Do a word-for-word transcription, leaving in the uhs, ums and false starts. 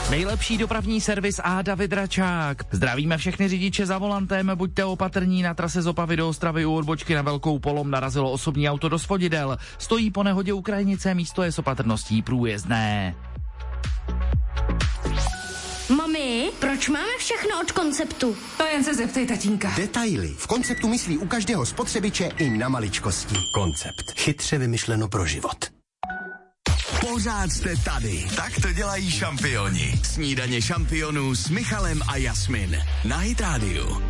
Nejlepší dopravní servis a David Račák. Zdravíme všechny řidiče za volantem, buďte opatrní, na trase z Opavy do Ostravy u odbočky na Velkou Polom narazilo osobní auto do svodidel. Stojí po nehodě u krajnice, místo je s opatrností průjezdné. Mami, proč máme všechno od Konceptu? To jen se zeptej tatínka. Detaily. V Konceptu myslí u každého spotřebiče i na maličkosti. Koncept. Chytře vymyšleno pro život. Pořád jste tady. Tak to dělají šampioni. Snídaně šampionů s Michalem a Jasmin. Na Hit Radio.